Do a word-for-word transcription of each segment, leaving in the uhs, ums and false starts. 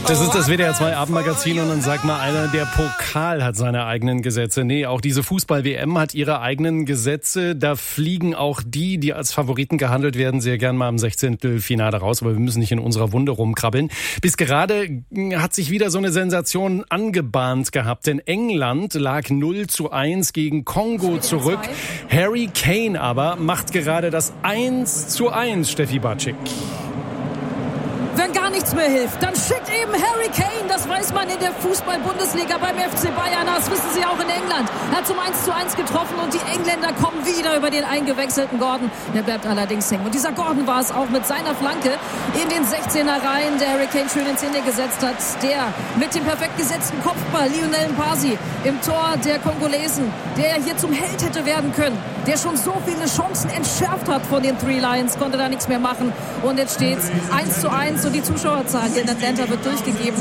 Das ist das W D R zwei Abendmagazin und dann sagt mal einer, der Pokal hat seine eigenen Gesetze. Nee, auch diese Fußball-W M hat ihre eigenen Gesetze. Da fliegen auch die, die als Favoriten gehandelt werden, sehr gern mal im Sechzehntelfinale raus. Aber wir müssen nicht in unserer Wunde rumkrabbeln. Bis gerade hat sich wieder so eine Sensation angebahnt gehabt. Denn England lag null zu eins gegen Kongo zurück. Harry Kane aber macht gerade das eins zu eins, Steffi Batschik. Wenn gar nichts mehr hilft, dann schickt eben Harry Kane, das weiß man in der Fußball-Bundesliga beim F C Bayern, das wissen sie auch in England. Er hat zum eins zu eins getroffen und die Engländer kommen wieder über den eingewechselten Gordon. Der bleibt allerdings hängen. Und dieser Gordon war es auch mit seiner Flanke in den sechzehner Reihen, der Harry Kane schön in Szene gesetzt hat. Der mit dem perfekt gesetzten Kopfball, Lionel Mpasi, im Tor der Kongolesen, der hier zum Held hätte werden können, der schon so viele Chancen entschärft hat von den Three Lions, konnte da nichts mehr machen. Und jetzt steht's eins zu eins. Und die Zuschauerzahl hier in Atlanta wird durchgegeben.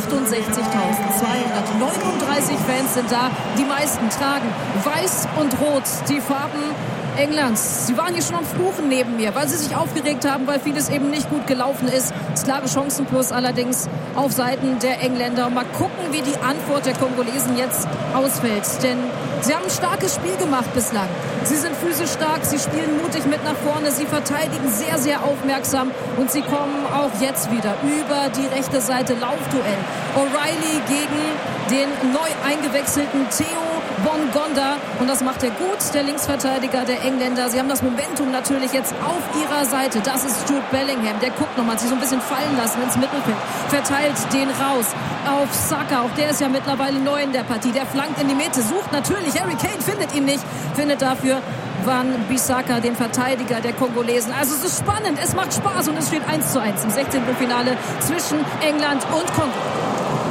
achtundsechzigtausendzweihundertneununddreißig Fans sind da. Die meisten tragen weiß und rot, die Farben Englands. Sie waren hier schon am Fluchen neben mir, weil sie sich aufgeregt haben, weil vieles eben nicht gut gelaufen ist. Das klare Chancenplus allerdings auf Seiten der Engländer. Mal gucken, wie die Antwort der Kongolesen jetzt ausfällt. Denn sie haben ein starkes Spiel gemacht bislang. Sie sind physisch stark, sie spielen mutig mit nach vorne, sie verteidigen sehr, sehr aufmerksam und sie kommen auch jetzt wieder über die rechte Seite. Laufduell. O'Reilly gegen den neu eingewechselten Theo Bongonda. Und das macht er gut, der Linksverteidiger der Engländer. Sie haben das Momentum natürlich jetzt auf ihrer Seite. Das ist Jude Bellingham. Der guckt nochmal, hat sich so ein bisschen fallen lassen ins Mittelfeld. Verteilt den raus auf Saka. Auch der ist ja mittlerweile neu in der Partie. Der flankt in die Mitte, sucht natürlich Harry Kane, findet ihn nicht. Findet dafür Wan-Bissaka, den Verteidiger der Kongolesen. Also es ist spannend, es macht Spaß und es steht eins zu eins im Sechzehntelfinale zwischen England und Kongo.